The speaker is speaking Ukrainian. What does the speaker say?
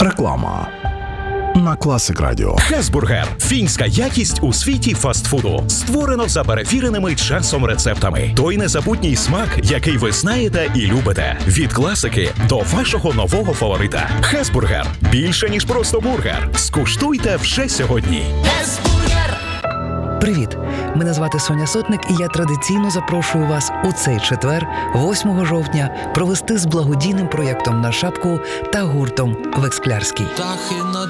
Реклама на Класик Радіо. Хесбургер – фінська якість у світі фастфуду. Створено за перевіреними часом рецептами. Той незабутній смак, який ви знаєте і любите. Від класики до вашого нового фаворита. Хесбургер – більше, ніж просто бургер. Скуштуйте вже сьогодні. Привіт! Мене звати Соня Сотник, і я традиційно запрошую вас у цей четвер, 8 жовтня, провести з благодійним проєктом «На шапку» та гуртом «Вексклярський». Птахи над